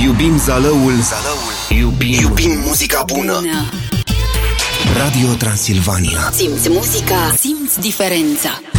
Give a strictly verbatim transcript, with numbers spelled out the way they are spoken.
Iubim Zalăul, Zalăul. Iubim, Iubim muzica bună. bună. Radio Transilvania. Simți muzica, simți diferența.